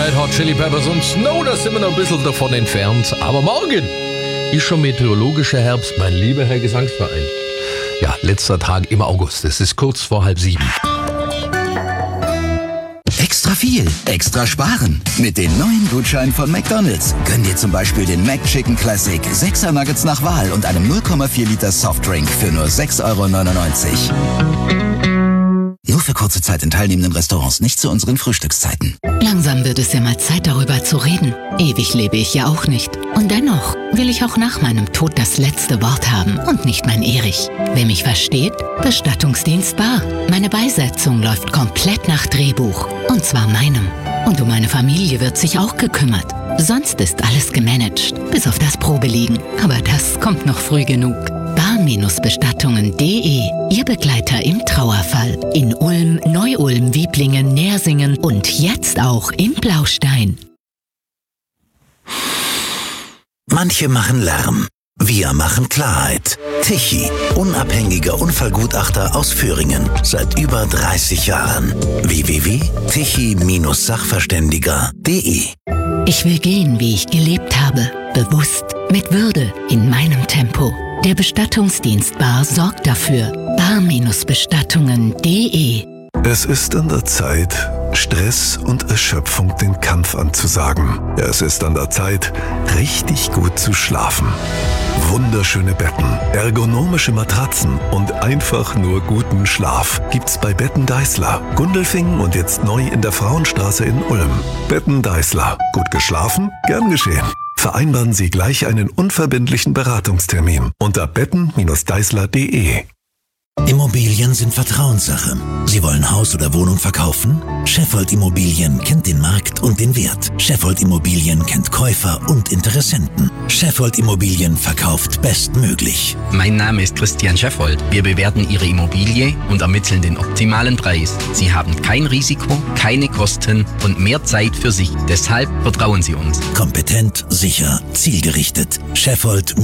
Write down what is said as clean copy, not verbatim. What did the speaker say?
Red Hot Chili Peppers und Snow, da sind wir noch ein bisschen davon entfernt. Aber morgen ist schon meteorologischer Herbst, mein lieber Herr Gesangsverein. Ja, letzter Tag im August. Es ist kurz vor 6:30. Extra viel, extra sparen. Mit den neuen Gutscheinen von McDonald's. Gönn dir zum Beispiel den McChicken Classic, 6er Nuggets nach Wahl und einem 0,4 Liter Softdrink für nur 6,99 €. Nur für kurze Zeit in teilnehmenden Restaurants, nicht zu unseren Frühstückszeiten. Langsam wird es ja mal Zeit, darüber zu reden. Ewig lebe ich ja auch nicht. Und dennoch will ich auch nach meinem Tod das letzte Wort haben und nicht mein Erich. Wer mich versteht? Bestattungsdienst bar. Meine Beisetzung läuft komplett nach Drehbuch. Und zwar meinem. Und um meine Familie wird sich auch gekümmert. Sonst ist alles gemanagt, bis auf das Probeliegen. Aber das kommt noch früh genug. bar-bestattungen.de, Ihr Begleiter im Trauerfall. In Ulm, Neu-Ulm, Wieblingen, Nersingen und jetzt auch in Blaustein. Manche machen Lärm. Wir machen Klarheit. Tichy, unabhängiger Unfallgutachter aus Thüringen. Seit über 30 Jahren. www.tichy-sachverständiger.de. Ich will gehen, wie ich gelebt habe. Bewusst, mit Würde, in meinem Tempo. Der Bestattungsdienst Bar sorgt dafür. bar-bestattungen.de. Es ist an der Zeit, Stress und Erschöpfung den Kampf anzusagen. Es ist an der Zeit, richtig gut zu schlafen. Wunderschöne Betten, ergonomische Matratzen und einfach nur guten Schlaf gibt's bei Betten Deißler, Gundelfingen und jetzt neu in der Frauenstraße in Ulm. Betten Deißler. Gut geschlafen? Gern geschehen. Vereinbaren Sie gleich einen unverbindlichen Beratungstermin unter betten-deißler.de. Immobilien sind Vertrauenssache. Sie wollen Haus oder Wohnung verkaufen? Scheffold Immobilien kennt den Markt und den Wert. Scheffold Immobilien kennt Käufer und Interessenten. Scheffold Immobilien verkauft bestmöglich. Mein Name ist Christian Scheffold. Wir bewerten Ihre Immobilie und ermitteln den optimalen Preis. Sie haben kein Risiko, keine Kosten und mehr Zeit für sich. Deshalb vertrauen Sie uns. Kompetent, sicher, zielgerichtet. Scheffold